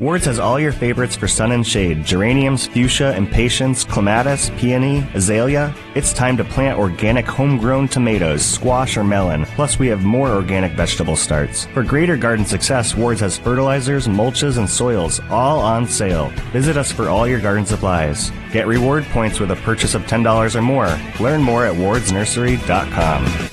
Ward's has all your favorites for sun and shade: geraniums, fuchsia, impatiens, clematis, peony, azalea. It's time to plant organic homegrown tomatoes, squash, or melon. Plus, we have more organic vegetable starts. For greater garden success, Ward's has fertilizers, mulches, and soils, all on sale. Visit us for all your garden supplies. Get reward points with a purchase of $10 or more. Learn more at wardsnursery.com.